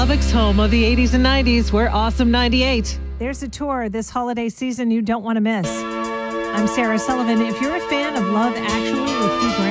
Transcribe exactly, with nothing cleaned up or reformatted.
Lubbock's home of the eighties and nineties. We're Awesome ninety-eight. There's a tour this holiday season you don't want to miss. I'm Sarah Sullivan. If you're a fan of Love Actually with Hugh Grant,